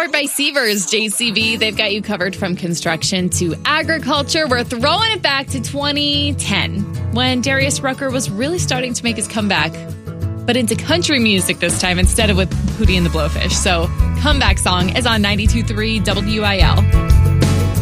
Powered by Sievers, JCB. They've got you covered from construction to agriculture. We're throwing it back to 2010 when Darius Rucker was really starting to make his comeback, but into country music this time instead of with Hootie and the Blowfish. So Comeback Song is on 92.3 WIL.